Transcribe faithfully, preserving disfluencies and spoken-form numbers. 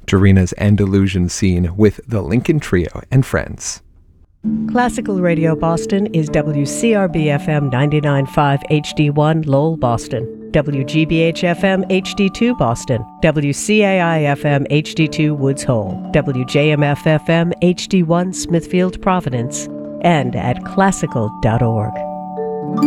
Darina's Andalusian scene with the Lincoln Trio and Friends. Classical Radio Boston is W C R B F M ninety-nine point five H D one Lowell, Boston, W G B H F M H D two Boston, W C A I F M H D two Woods Hole, W J M F F M H D one Smithfield, Providence, and at classical dot org.